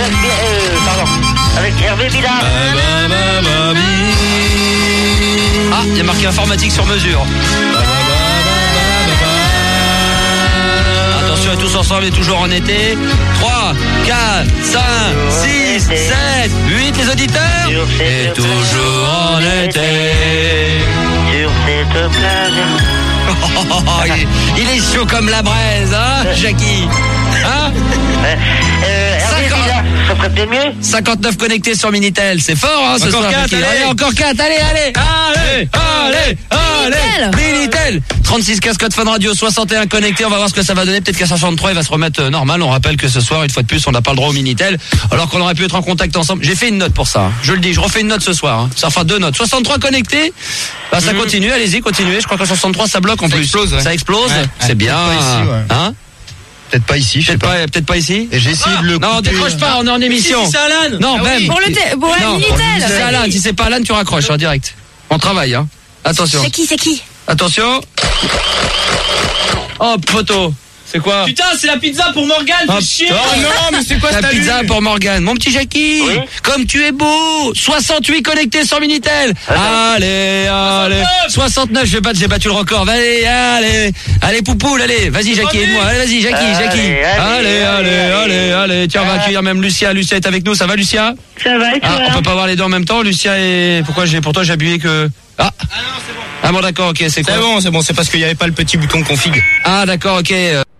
avec Hervé Villard. Ah, il y a marqué informatique sur mesure. Attention à tous ensemble et toujours en été. 3, 4, 5, 6, 7, 8 les auditeurs. Et toujours en été. Sur cette plage. Il est chaud comme la braise, hein, Jackie? Hein? Hervé Villard, ça serait peut-être mieux. 59 connectés sur Minitel, c'est fort, hein, ce Encore soir. 4, allez, encore 4, allez. Minitel. 36 cascottes Fun Radio, 61 connectés, on va voir ce que ça va donner. Peut-être qu'à 63, il va se remettre normal. On rappelle que ce soir, une fois de plus, on n'a pas le droit au Minitel, alors qu'on aurait pu être en contact ensemble. J'ai fait une note pour ça, hein. Je le dis, je refais une note ce soir, hein. Enfin 2 notes. 63 connectés, bah, ça continue, allez-y, continuez. Je crois qu'à 63, ça bloque en plus. Explose, ouais. Ça explose, Ouais. c'est bien. Peut-être pas ici, ouais. Hein? Peut-être pas ici, je sais pas. Peut-être pas ici. Et j'ai essayé de le Non, couper. décroche pas, on est en émission. Si, c'est Alan. Non, Ah même. oui. Pour le Non, Minitel. c'est Alan, si c'est pas Alan, tu raccroches en direct. On travaille, hein. Attention. C'est qui? Attention. Oh, photo. C'est quoi? Putain, c'est la pizza pour Morgane, Oh, fais chier. oh, non, mais c'est quoi La cette pizza allure? pour Morgane. Mon petit Jackie, Oui. comme tu es beau. 68 connectés sur Minitel. Allez. 69, j'ai battu le record. Allez, Poupoule, allez. Vas-y, Jackie, aide-moi. Allez, vas-y, Jackie. Allez. Tiens, on va accueillir même Lucia. Lucia est avec nous. Ça va, Lucia? Ça va et toi? On peut pas voir les deux en même temps. Lucia et pourtant j'ai appuyé que. Ah non, c'est bon. Ah bon, d'accord, ok, c'est quoi? C'est bon, c'est parce qu'il n'y avait pas le petit bouton config. Ah d'accord, ok.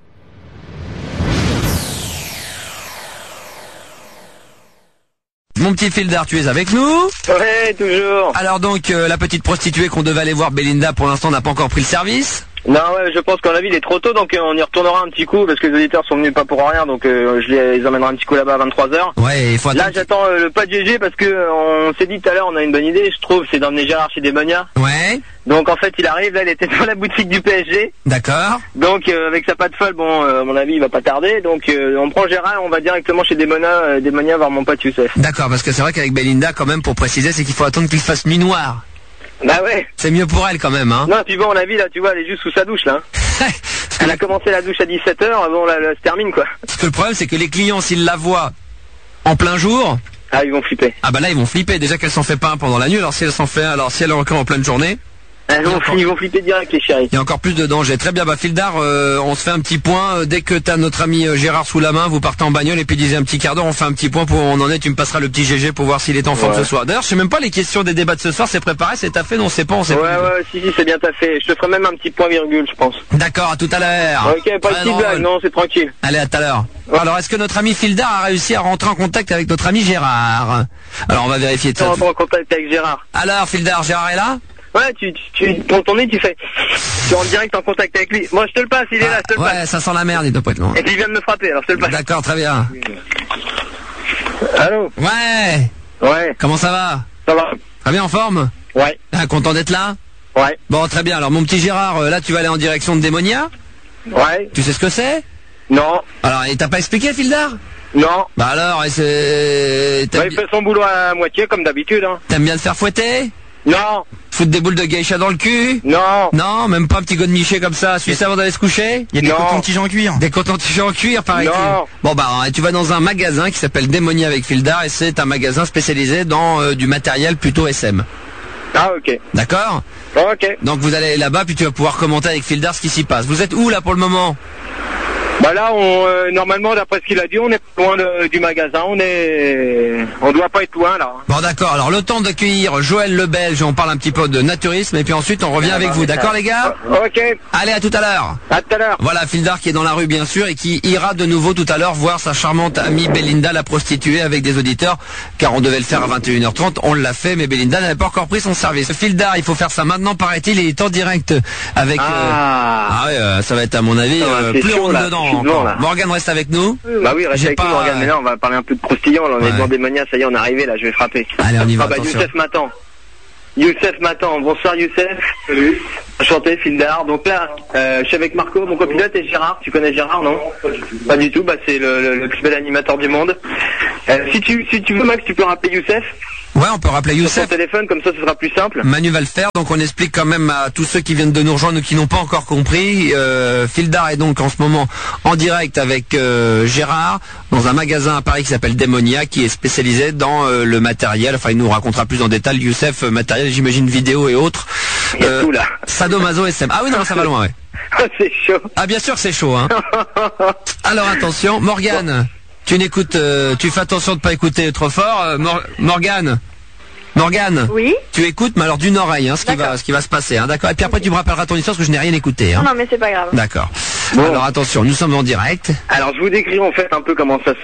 Mon petit Fildar, tu es avec nous? Ouais, toujours. Alors donc, la petite prostituée qu'on devait aller voir, Belinda, pour l'instant n'a pas encore pris le service? Non, ouais, je pense qu'en la ville il est trop tôt, donc on y retournera un petit coup, parce que les auditeurs sont venus pas pour rien, donc je les emmènerai un petit coup là-bas à 23h. Ouais, il faut attendre. Là, j'attends le pas de GG, parce que on s'est dit tout à l'heure, on a une bonne idée, je trouve, c'est d'emmener Gérard chez Demonia. Ouais, Donc en fait, il arrive, là, il était dans la boutique du PSG, d'accord. donc avec sa patte folle, bon, à mon avis, il va pas tarder, donc on prend Gérard et on va directement chez Demonia voir mon pote Youssef. D'accord, parce que c'est vrai qu'avec Belinda, quand même, pour préciser, c'est qu'il faut attendre qu'il fasse nuit noire. Bah ouais. C'est mieux pour elle, quand même, hein. Non, puis bon, la vie, là, tu vois, elle est juste sous sa douche, là. Elle a commencé la douche à 17h, bon, là, se termine, quoi. Parce que le problème, c'est que les clients, s'ils la voient en plein jour, Ah, ils vont flipper. ah bah là, ils vont flipper. Déjà qu'elle s'en fait pas un pendant la nuit, alors si elle s'en fait un, alors si elle est encore en pleine journée, Ils vont flipper direct, les chéris. il y a encore plus de danger. Très bien, bah Fildar, on se fait un petit point. Dès que t'as notre ami Gérard sous la main, vous partez en bagnole et puis disez un petit quart d'heure, on fait un petit point pour où on en est. Tu me passeras le petit GG pour voir s'il est en forme Ouais. ce soir. D'ailleurs, je sais même pas les questions des débats de ce soir, c'est préparé, c'est taffé, non, on sait pas, on sait Ouais, pas. ouais, si, c'est bien taffé. Je te ferai même un petit point virgule, je pense. D'accord, à tout à l'heure. Ok, pas de Très petite drôle. blague, non, c'est tranquille. Allez, à tout à l'heure. Ouais. Alors, est-ce que notre ami Fildar a réussi à rentrer en contact avec notre ami Gérard? Alors, on va vérifier Tu ça. rentres en contact avec Gérard. Alors, Fildar, Gérard est là? Ouais, pour ton nez, tu rentres direct en contact avec lui. Moi, je te le passe, il est là, je te le passe. Ouais, ça sent la merde, il doit pas être loin. Et puis il vient de me frapper, alors je te le passe. D'accord, très bien. Allô? Ouais, Ouais, comment ça va? ça va? Très bien, en forme? Ouais, Ah, content d'être là? ouais, Bon, très bien. Alors, mon petit Gérard, là, tu vas aller en direction de Démonia. ouais. Tu sais ce que c'est? Non, Alors, et t'as pas expliqué, Fildar? non. Bah alors, et c'est... Ouais, il fait son boulot à moitié, comme d'habitude, hein. T'aimes bien te faire fouetter? Non, Foutre des boules de geisha dans le cul? non. Non, même pas un petit godemiché comme ça, celui avant d'aller se coucher? Il y a des Non. cotons-tiges en cuir. Des cotons-tiges en cuir, paraît-il. Non. Bon, bah, tu vas dans un magasin qui s'appelle Démonia avec Fildar, et c'est un magasin spécialisé dans du matériel plutôt SM. Ah, ok. D'accord? Ok. Donc vous allez là-bas, puis tu vas pouvoir commenter avec Fildar ce qui s'y passe. Vous êtes où, là, pour le moment? Bah là, normalement, d'après ce qu'il a dit, on est loin du magasin, on doit pas être loin, là. Bon, d'accord. Alors, le temps d'accueillir Joël le Belge, on parle un petit peu de naturisme, et puis ensuite, on revient avec vous. D'accord, les gars? Ok, Allez, à tout à l'heure. à tout à l'heure. Voilà, Fildar qui est dans la rue, bien sûr, et qui ira de nouveau tout à l'heure voir sa charmante amie Belinda, la prostituée, avec des auditeurs, car on devait le faire à 21h30. On l'a fait, mais Belinda n'avait pas encore pris son service. Fildar, il faut faire ça maintenant, paraît-il, il est en direct avec... ouais, ça va être, à mon avis, c'est plus chaud, ronde là, dedans. c'est encore. là. Morgane reste avec nous. Bah oui, reste J'ai avec pas, nous, Morgane. Mais là, on va parler un peu de croustillant. Là, on est Ouais. dans des manias, ça y est, on est arrivé, là, je vais frapper. Allez, on y va, Ah bah, attention. Youssef m'attend. Youssef m'attend. Bonsoir, Youssef. Salut. Enchanté, Fildar. Donc là, je suis avec Marco, mon copilote, et Gérard. Tu connais Gérard, non? Pas du tout. Bah, c'est le plus bel animateur du monde. Si tu veux, Max, tu peux rappeler Youssef? Ouais, on peut rappeler sur Youssef. ton téléphone, comme ça ce sera plus simple. Manu va le faire, donc on explique quand même à tous ceux qui viennent de nous rejoindre ou qui n'ont pas encore compris. Fildar est donc en ce moment en direct avec Gérard dans un magasin à Paris qui s'appelle Démonia, qui est spécialisé dans le matériel. Enfin, il nous racontera plus en détail. Youssef, matériel, j'imagine vidéo et autres. Il y a tout là. Sadomaso SM. Ah oui, non, ça va loin, ouais. C'est chaud. Ah bien sûr, c'est chaud, hein. Alors attention, Morgane. Tu n'écoutes, tu fais attention de pas écouter trop fort. Morgane. Oui. Tu écoutes, mais alors d'une oreille, hein, ce qui va se passer, hein, d'accord. Et puis après, tu me rappelleras ton histoire parce que je n'ai rien écouté, hein. Non, mais c'est pas grave. D'accord. Bon. Alors attention, nous sommes en direct. Alors je vous décris en fait un peu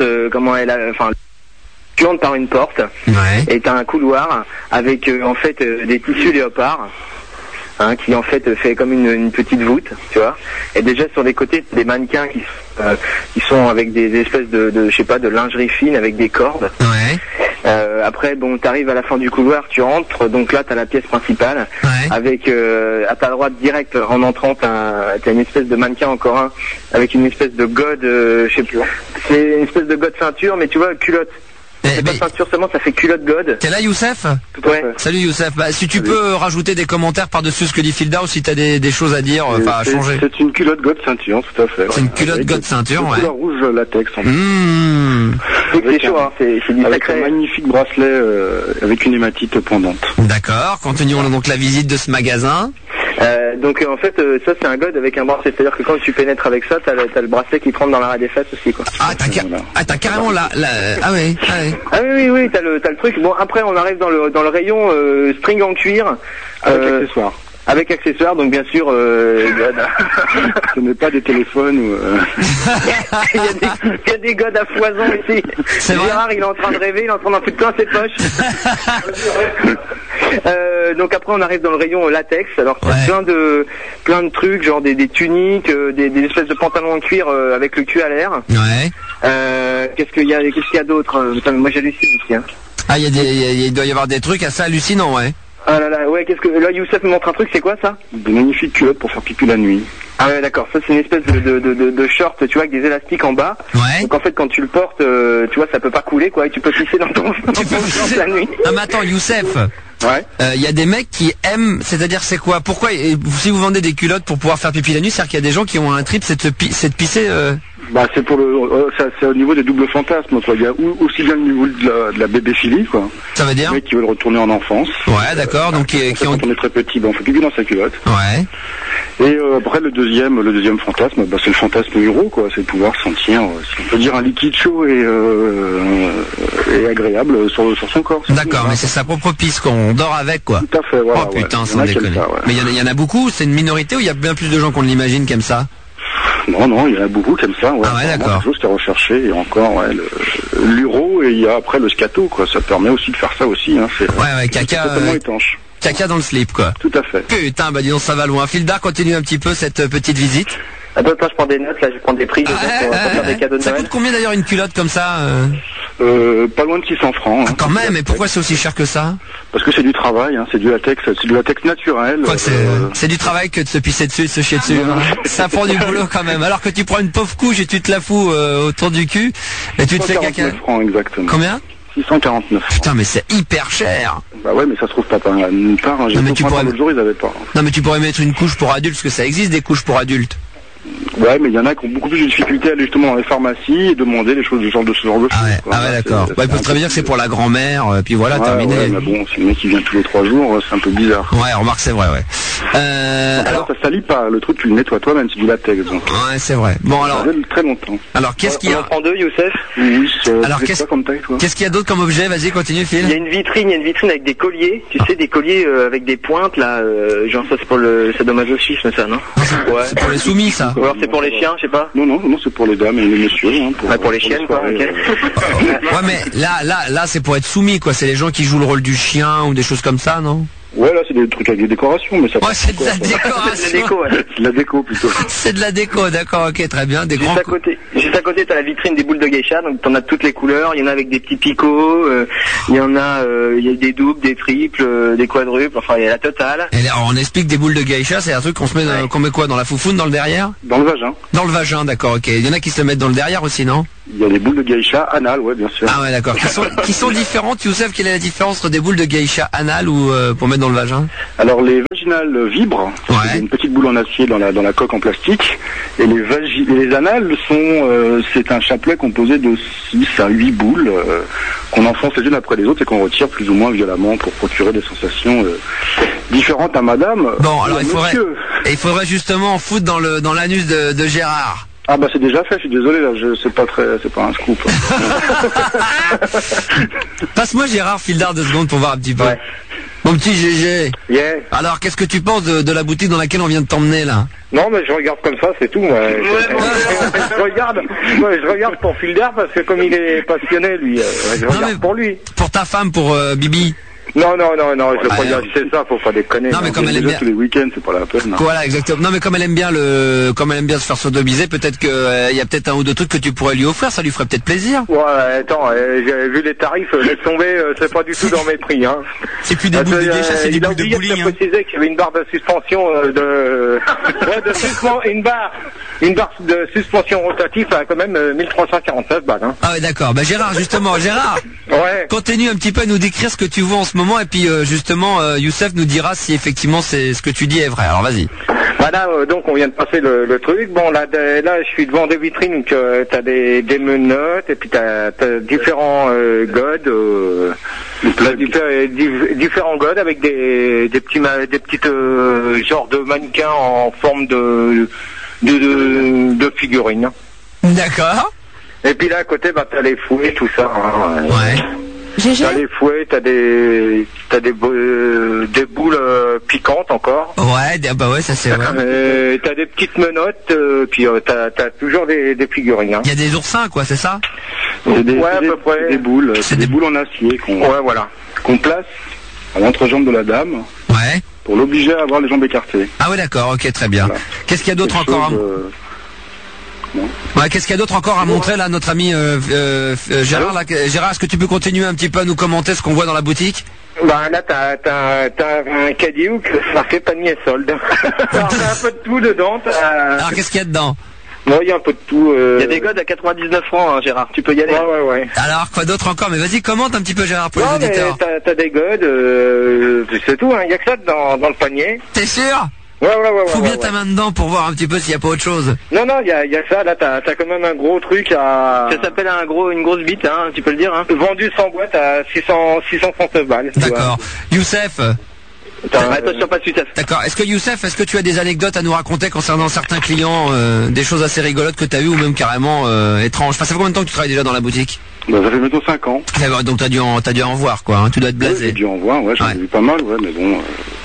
tu entres par une porte. Ouais. Et t'as un couloir avec en fait des tissus léopards. Hein, qui en fait fait comme une petite voûte, tu vois. Et déjà sur les côtés, des mannequins qui sont avec des espèces de je sais pas, de lingerie fine avec des cordes. Ouais. Après, bon, t'arrives à la fin du couloir, tu rentres, donc là t'as la pièce principale, Ouais. avec à ta droite direct en entrant t'as une espèce de mannequin encore un, avec une espèce de gode, je sais plus. C'est une espèce de gode ceinture, mais tu vois culotte. C'est pas ceinture seulement, ça fait culotte gode. T'es là, Youssef? Ouais. Salut Youssef. Bah, si tu peux rajouter des commentaires par-dessus ce que dit Fildar ou si t'as des choses à dire, enfin à changer. C'est une culotte gode ceinture, tout à fait. C'est une culotte gode ceinture, ouais. Couleur rouge latex. En fait. C'est chaud, hein, c'est du avec sacré. un magnifique bracelet avec une hématite pendante. D'accord. Continuons donc la visite de ce magasin. Donc en fait ça c'est un god avec un bracelet, c'est-à-dire que quand tu pénètres avec ça t'as le bracelet qui te rentre dans l'arrêt des fesses aussi quoi. Ah t'as carrément ah ouais. Ah oui t'as le truc. Bon après on arrive dans le rayon string en cuir avec accessoires, donc bien sûr Ce n'est pas des téléphones ou il y a des godes à foison ici. C'est vrai. Gérard il est en train de rêver, il est en train d'en foutre plein ses poches. Donc après on arrive dans le rayon latex. Alors t'as plein de trucs, genre des tuniques, des espèces de pantalons en cuir avec le cul à l'air. Ouais. Qu'est-ce qu'il y a d'autre? Putain, mais moi j'hallucine ici, hein. Ah il doit y avoir des trucs assez hallucinants, ouais. Ah là là, ouais, là Youssef me montre un truc, c'est quoi ça? de magnifiques culottes pour faire pipi la nuit. Ah ouais d'accord, ça c'est une espèce de short, tu vois, avec des élastiques en bas. Ouais. Donc en fait quand tu le portes, tu vois, ça peut pas couler quoi, et tu peux pisser dans ton short la nuit. Ah mais attends Youssef. Ouais. Il y a des mecs qui aiment, c'est-à-dire c'est quoi? Pourquoi si vous vendez des culottes pour pouvoir faire pipi la nuit, c'est-à-dire qu'il y a des gens qui ont un trip, c'est de pisser. Bah c'est pour c'est au niveau des doubles fantasmes quoi. Il y a aussi bien le niveau de la bébéphilie quoi. Ça veut dire? Les mecs qui veulent retourner en enfance. Ouais d'accord, donc qui ont. Quand on est très petit, on fait pipi dans sa culotte. Ouais. Et après le deuxième fantasme, c'est le fantasme uro quoi, c'est de pouvoir sentir, si on peut dire, un liquide chaud et agréable sur son corps. D'accord, mais c'est sa propre pisse qu'on dort avec quoi. Tout à fait, voilà. Oh putain, ouais. sans déconner. Mais il y en a beaucoup, c'est une minorité ou il y a bien plus de gens qu'on ne l'imagine qui aiment ça? Non, il y en a beaucoup comme ça. Ouais. Ah ouais, d'accord. C'est chose qui est recherché, et encore l'uro, et il y a après le scato quoi, ça permet aussi de faire ça aussi. Hein. Ouais, caca. C'est totalement étanche. Caca dans le slip quoi. Tout à fait. Putain, bah dis donc ça va loin. Fildar, continue un petit peu cette petite visite. Attends, je prends des notes, là je prends des prix pour faire des cadeaux de Ça Noël. coûte combien d'ailleurs une culotte comme ça Pas loin de 600 francs. Quand même, mais pourquoi c'est aussi cher que ça? Parce que c'est du travail, hein, c'est du latex naturel. Quoi que c'est du travail que de se pisser dessus, de se chier dessus. Hein. Ça prend du boulot quand même. Alors que tu prends une pauvre couche et tu te la fous autour du cul et tu te fais caca. 649 francs exactement. Combien? 649. Putain, mais c'est hyper cher. Bah ouais, mais ça se trouve pas nulle part. Hein. Non, mais tu pourrais... L'autre jour, ils avaient pas. Non, mais tu pourrais mettre une couche pour adultes, parce que ça existe des couches pour adultes. Ouais, mais il y en a qui ont beaucoup plus de difficultés à aller justement dans les pharmacies et demander les choses de ce genre de choses. Ah ouais, d'accord. Bah, ils peuvent très bien dire que c'est pour la grand-mère, puis voilà, terminé. Ouais, mais bon, si le mec qui vient tous les 3 jours, c'est un peu bizarre. Ouais, remarque, c'est vrai, ouais. Alors ça salit pas, le truc tu le nettoies toi-même, c'est du latex. Donc. Ouais, c'est vrai. Bon alors. Ça fait très longtemps. Alors qu'est-ce qu'il y a? On en prend deux, Youssef? Oui, alors qu'est-ce qu'il y a d'autre comme objet? Vas-y, continue, Phil. Il y a une vitrine avec des colliers, tu sais, des colliers avec des pointes là, genre ça c'est pour le sadomasochisme ça, non? Ouais. C'est pour les soumis ça. Ou alors c'est pour les chiens, je sais pas. Non, c'est pour les dames et les messieurs. Hein, pour les chiennes quoi, ok. Ouais mais là c'est pour être soumis quoi, c'est les gens qui jouent le rôle du chien ou des choses comme ça, non? Ouais, là, c'est des trucs avec des décorations, mais ça. Ouais, c'est de la décoration. C'est de la déco, ouais. C'est de la déco, plutôt. C'est de la déco, d'accord, ok, très bien. Juste à côté, t'as la vitrine des boules de geisha, donc t'en as toutes les couleurs. Il y en a avec des petits picots, il y a des doubles, des triples, des quadruples, enfin, il y a la totale. Et alors, on explique des boules de geisha, c'est un truc qu'on se met, qu'on met quoi, dans la foufoune, dans le derrière? Dans le vagin. Dans le vagin, d'accord, ok. Il y en a qui se le mettent dans le derrière aussi, non? Il y a des boules de geisha anales, ouais, bien sûr. Ah ouais, d'accord. Qui sont différentes, Youssef, quelle est la différence entre des boules de geisha anales ou pour mettre dans le vagin? Alors les vaginales vibrent, c'est une petite boule en acier dans la coque en plastique, et les anales sont, c'est un chapelet composé de 6 à 8 boules qu'on enfonce les unes après les autres et qu'on retire plus ou moins violemment pour procurer des sensations différentes à madame. Bon, alors il faudrait justement en foutre dans l'anus de Gérard. Ah bah c'est déjà fait, je suis désolé là, c'est pas un scoop. Passe-moi Gérard Fildard 2 secondes pour voir un petit peu. Ouais. Mon petit GG. Yeah. Alors qu'est-ce que tu penses de la boutique dans laquelle on vient de t'emmener là? Non, mais je regarde comme ça, c'est tout. Moi. Je regarde pour Fildard parce que comme il est passionné, lui, je regarde pour lui. Pour ta femme, pour Bibi. Non, je regarde, c'est ça, faut pas déconner. Non, mais comme elle aime bien tous les week-ends, c'est pas la peine. Voilà, exactement. Non, mais comme elle aime bien se faire sodomiser, peut-être que il y a peut-être un ou deux trucs que tu pourrais lui offrir, ça lui ferait peut-être plaisir. Ouais, attends, j'ai vu les tarifs, laisse tomber, c'est pas du tout dans mes prix, hein. C'est plus des boules de geisha, c'est des boules de bowling. Il a précisé qu'il y avait une barre de suspension une barre de suspension rotative à quand même 1349 balles, hein. Ah ouais, d'accord. Bah Gérard, justement, ouais. Continue un petit peu à nous décrire ce que tu vois en ce moment et puis justement Youssef nous dira si effectivement c'est ce que tu dis est vrai. Alors vas-y. Voilà, donc on vient de passer le truc. Bon là je suis devant des vitrines, donc t'as des menottes et puis t'as différents godes, différents godes avec des petites genres de mannequins en forme de figurines. D'accord. Et puis là à côté t'as les fouets, tout ça. Hein, ouais. T'as les fouets, t'as des boules piquantes encore. Ouais, bah ouais, ça c'est vrai. T'as des petites menottes, puis t'as toujours des figurines. Hein. Il y a des oursins, quoi, c'est ça? Ouais, à peu près. Des boules, c'est des boules en acier qu'on place à l'entrejambe de la dame. Ouais. Pour l'obliger à avoir les jambes écartées. Ah ouais, d'accord, ok, très bien. Voilà. Qu'est-ce qu'il y a d'autre encore Ouais, qu'est-ce qu'il y a d'autre encore à montrer là, notre ami Gérard là, Gérard, est-ce que tu peux continuer un petit peu à nous commenter ce qu'on voit dans la boutique? Bah là t'as un caddie où marqué panier solde. Alors t'as un peu de tout dedans. Alors qu'est-ce qu'il y a dedans? Bon, il y a un peu de tout. Il y a des godes à 99 francs, hein, Gérard. Tu peux y aller. Ouais. Alors quoi d'autre encore? Mais vas-y, commente un petit peu Gérard pour les auditeurs. T'as des godes, c'est tout. Hein. Il y a que ça dans le panier. T'es sûr? Ouais. Faut bien ta main dedans pour voir un petit peu s'il y a pas autre chose. Non, il y a ça, là, t'as quand même un gros truc à... Ça s'appelle une grosse bite, hein, tu peux le dire, hein. Vendu sans boîte à 639 balles. D'accord. Youssef. Attention, pas de Youssef. D'accord. Est-ce que tu as des anecdotes à nous raconter concernant certains clients, des choses assez rigolotes que tu as eues ou même carrément étranges? Enfin, ça fait combien de temps que tu travailles déjà dans la boutique? Bah, ça fait bientôt 5 ans. D'accord, donc t'as dû en voir, quoi, hein. Tu dois être blasé. Ouais, j'ai dû en voir, ouais, j'en ai vu pas mal, ouais, mais bon...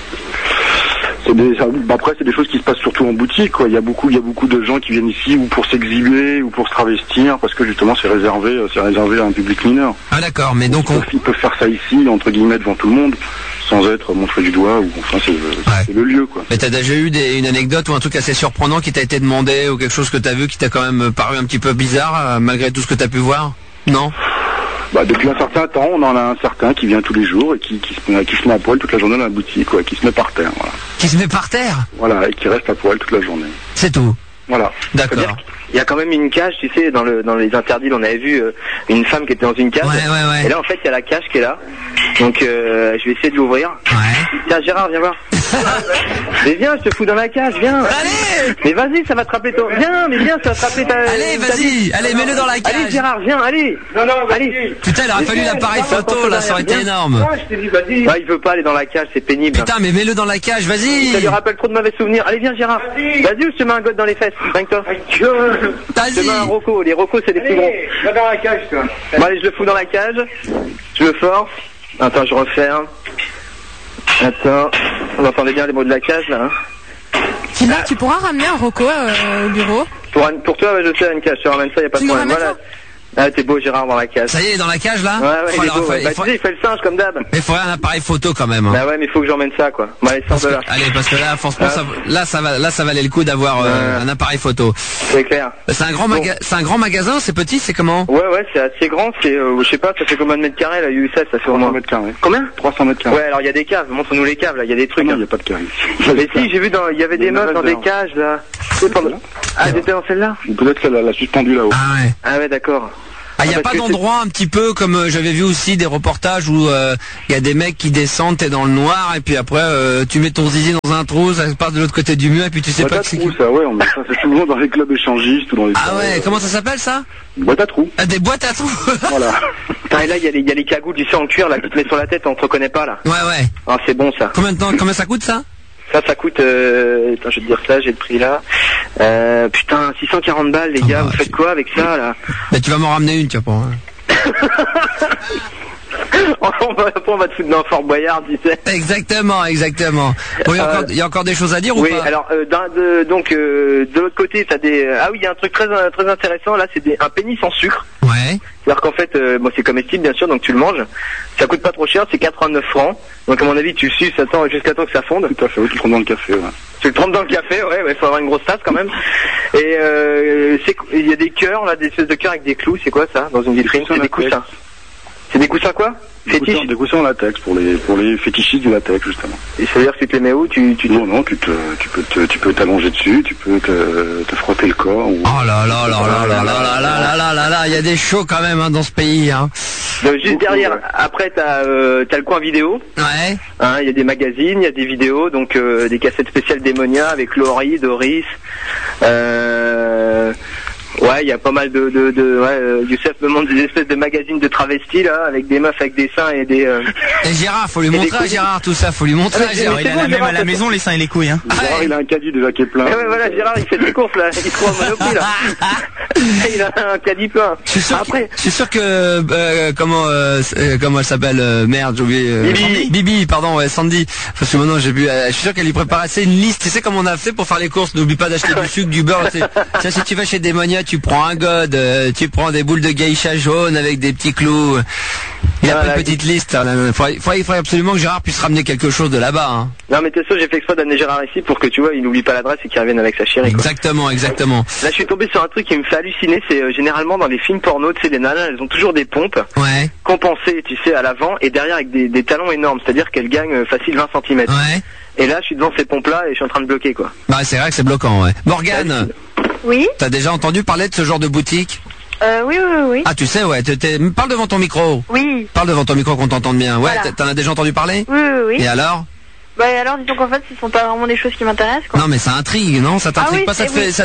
Après, c'est des choses qui se passent surtout en boutique, quoi. Il y a beaucoup de gens qui viennent ici ou pour s'exhiber ou pour se travestir, parce que justement c'est réservé à un public mineur. Ah d'accord, mais donc ils peuvent faire ça ici, entre guillemets, devant tout le monde, sans être montré du doigt, ou enfin c'est le lieu, quoi. Mais t'as déjà eu une anecdote ou un truc assez surprenant qui t'a été demandé, ou quelque chose que t'as vu qui t'a quand même paru un petit peu bizarre, malgré tout ce que t'as pu voir? Non? Bah, depuis un certain temps, on en a un certain qui vient tous les jours et qui se met à poil toute la journée dans la boutique, quoi, qui se met par terre, voilà. Qui se met par terre? Voilà, et qui reste à poil toute la journée. C'est tout? Voilà. D'accord. Il y a quand même une cage, tu sais, dans les interdits, on avait vu une femme qui était dans une cage. Ouais. Et là, en fait, il y a la cage qui est là. Donc, je vais essayer de l'ouvrir. Ouais. Tiens, Gérard, viens voir. Mais viens, je te fous dans la cage, viens. Allez. Mais vas-y, ça va te rappeler toi. Viens, ça va te rappeler ta... Allez, vas-y, allez, mets-le dans la cage. Allez, Gérard, viens, allez. Non, allez. Putain, il aurait fallu l'appareil photo, là, ça aurait été énorme. Je t'ai dit, vas-y. Ouais, il veut pas aller dans la cage, c'est pénible. Putain, mais mets-le dans la cage, vas-y. Ça lui rappelle trop de mauvais souvenirs. Allez, viens, Gérard. Vas-y, ou je te mets un god dans les fesses. Rien que toi. Vas-y. Je te mets un Rocco. Les Rocco, c'est les plus gros. Va dans la cage, toi. Bon, allez, je le fous dans la cage. Je le force. Attends, je referme. Attends. Vous entendez bien les mots de la cage, là, hein? Philard, tu pourras ramener un Rocco au bureau? Pour toi, ouais, je sais, une cage. Je te ramène ça, y a pas de problème. Voilà. Ah, t'es beau, Gérard, dans la cage. Ça y est, dans la cage, là? Ouais, il est beau, ouais. Tu sais, il fait le singe, comme d'hab. Mais il faudrait un appareil photo, quand même. Hein. Bah ouais, mais il faut que j'emmène ça, quoi. Bon, allez, 100 $. Allez, parce que là, franchement, ça valait le coup d'avoir un appareil photo. C'est clair. C'est un grand magasin, c'est petit, c'est comment? Ouais, c'est assez grand, c'est, je sais pas, ça fait combien de mètres carrés, là, USS, ça fait au 300 moins. mètres carrés. Combien? 300 mètres carrés. Ouais, alors il y a des caves, montre-nous les caves, là, il y a des trucs. Non, hein. il n'y a pas de carré. Mais si, j'ai vu il y avait des meufs dans des cages, là. Ah, t'étais dans celle-là? Peut-être celle-là, la suspendue là-haut. Ah ouais, d'accord. Ah, il n'y a pas d'endroit un petit peu comme j'avais vu aussi des reportages où il y a des mecs qui descendent, t'es dans le noir et puis après tu mets ton zizi dans un trou, ça passe de l'autre côté du mur et puis tu sais pas que c'est qui. Ça, ouais, on met ça, c'est souvent dans les clubs échangistes ou dans les. Ah ouais, comment ça s'appelle ça? Boîte à trous. Ah, des boîtes à trous. Voilà. Putain, et là il y a les cagoules du sang en cuir là qui te met sur la tête, on te reconnaît pas là. Ouais. Ah, c'est bon ça. Combien ça coûte ça? Ça coûte, attends, je vais te dire ça, j'ai le prix là. Putain, 640 balles les gars, vous faites quoi avec ça là? Bah tu vas m'en ramener une, tu vois pas. Hein. on va te foutre dans Fort Boyard, tu sais. Exactement. Bon, il y a encore des choses à dire ou pas? Oui, alors donc de l'autre côté, t'as des. Ah oui, il y a un truc très intéressant là, c'est un pénis en sucre. Ouais. C'est-à-dire qu'en fait, bon, c'est comestible bien sûr, donc tu le manges. Ça coûte pas trop cher, c'est 89 francs. Donc à mon avis, tu suces jusqu'à temps que ça fonde. Tout à fait, oui, tu le trempes dans le café. Ouais. Tu le trempes dans le café, ouais, faut avoir une grosse tasse quand même. Et il y a des cœurs là, des espèces de cœurs avec des clous. C'est quoi ça dans une vitrine? C'est des coussins. C'est des coussins quoi? Des coussins en latex pour les fétichistes du latex justement. Et ça veut dire que tu te les mets où? Non, tu peux t'allonger dessus, tu peux te frotter le corps. Ou... Oh là, il y a des shows quand même hein, dans ce pays. Hein. Donc, juste derrière, après t'as le coin vidéo. Ouais. Hein, y a des magazines, il y a des vidéos, donc des cassettes spéciales Démonia avec Laurie, Doris. Ouais, il y a pas mal Youssef me montre des espèces de magazines de travestis là, avec des meufs avec des seins et des. Et Gérard, faut lui montrer à Gérard tout ça, faut lui montrer à Gérard. Il a même à la maison les seins et les couilles. Hein. Gérard, il a un caddie déjà qui est plein. Ouais, voilà, Gérard, il fait des courses là, il se trouve au Monoprix là. Il a un caddie plein. Je suis sûr que comment elle s'appelle merde, j'ai oublié. Bibi, pardon, ouais, Sandy. Parce que maintenant j'ai vu. Je suis sûr qu'elle lui préparait assez une liste. Tu sais comment on a fait pour faire les courses? N'oublie pas d'acheter du sucre, du beurre. Tiens, si tu vas chez Démonia, tu prends un god, tu prends des boules de geisha jaune avec des petits clous. Il a pas une petite liste. Il faudrait absolument que Gérard puisse ramener quelque chose de là-bas. Hein. Non mais t'es sûr, j'ai fait exprès d'amener Gérard ici pour que tu vois, il n'oublie pas l'adresse et qu'il revienne avec sa chérie. Exactement. Là je suis tombé sur un truc qui me fait halluciner, c'est généralement dans les films porno, tu sais, les nanas, elles ont toujours des pompes compensées, tu sais, à l'avant et derrière avec des talons énormes, c'est-à-dire qu'elles gagnent facile 20 cm. Ouais. Et là je suis devant ces pompes-là et je suis en train de bloquer quoi. Bah c'est vrai que c'est bloquant, ouais. Morgane. Oui. T'as déjà entendu parler de ce genre de boutique? Oui. Ah, tu sais, ouais. Parle devant ton micro. Oui. Parle devant ton micro qu'on t'entende bien. Ouais, voilà. T'en as déjà entendu parler? Oui. Et alors? Bah alors, disons qu'en fait, ce sont pas vraiment des choses qui m'intéressent, quoi. Non, mais ça intrigue, non? Ça t'intrigue pas? Ça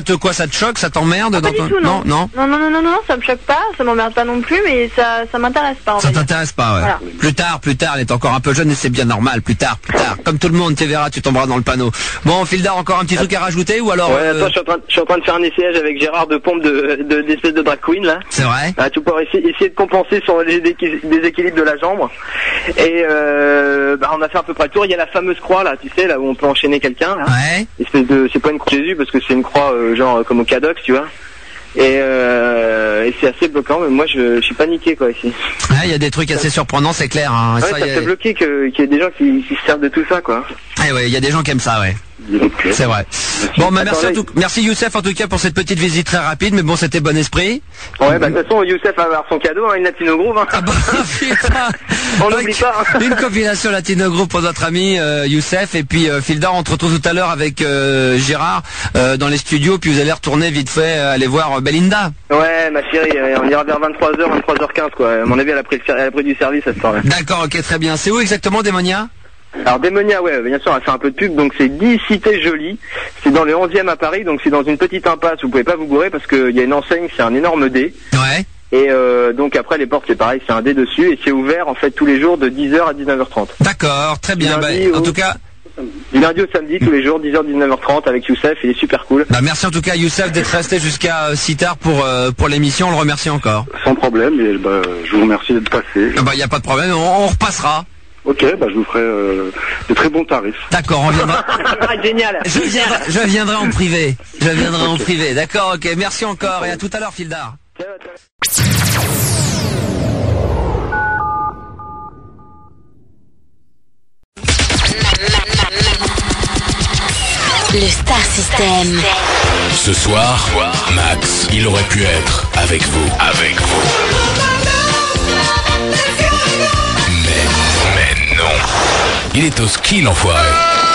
te choque? Ça t'emmerde? Pas du tout, non, ça me choque pas, ça m'emmerde pas non plus, mais ça m'intéresse pas. Ça t'intéresse pas, ouais. Voilà. Plus tard, elle est encore un peu jeune et c'est bien normal. Plus tard. Comme tout le monde, tu verras, tu tomberas dans le panneau. Bon, Fildar, encore un petit truc à rajouter ou alors? Ouais, attends, je suis en train de faire un essayage avec Gérard de pompe d'espèce de drag queen, là. C'est vrai? Ah, tu pourrais essayer de compenser sur les déséquilibres de la jambe. Et, on a fait à peu près le tour. Il y a la fameuse croix, là, tu sais, là où on peut enchaîner quelqu'un, là. Ouais. Espèce de, c'est pas une croix de Jésus parce que c'est une croix, genre, comme au Cadox, tu vois. Et c'est assez bloquant, mais moi je suis paniqué quoi ici. Ouais, il y a des trucs assez surprenants, c'est clair. Hein. Ouais, ça fait bloqué qu'il y ait des gens qui se servent de tout ça quoi. Ouais, il y a des gens qui aiment ça, ouais. C'est vrai. Bon, bah merci Youssef en tout cas pour cette petite visite très rapide, mais bon, c'était bon esprit. Ouais, bah de toute façon Youssef va avoir son cadeau, hein, une Latino Groove. Hein. Ah bah putain. On n'oublie pas. Hein. Une compilation Latino Groove pour notre ami Youssef et puis Fildar, on se retrouve tout à l'heure avec Gérard dans les studios, puis vous allez retourner vite fait aller voir Belinda. Ouais, ma chérie, on ira vers 23h, 23h15 quoi. À mon avis, elle a pris du service à ce temps-là. D'accord, ok, très bien. C'est où exactement Démonia? Alors Démonia, ouais, bien sûr, on va faire un peu de pub, donc c'est 10 Cité Jolie, c'est dans le 11e à Paris, donc c'est dans une petite impasse, vous pouvez pas vous gourer parce qu'il y a une enseigne, c'est un énorme D. Ouais. Et donc après les portes c'est pareil, c'est un D dessus, et c'est ouvert en fait tous les jours de 10h à 19h30. D'accord, très bien, en tout cas... Du lundi au samedi, tous les jours, 10h, 19h30 avec Youssef, il est super cool. Bah merci en tout cas Youssef d'être resté jusqu'à si tard pour l'émission, on le remercie encore. Sans problème, et je vous remercie d'être passé. Bah y a pas de problème, on repassera. Ok, je vous ferai de très bons tarifs. D'accord, on viendra. Génial. Je viendrai en privé. En privé. D'accord, ok. Merci encore et à tout à l'heure, Fildar. Le Star System. Ce soir, Max, il aurait pu être avec vous. Mais non. Il est au ski, l'enfoiré.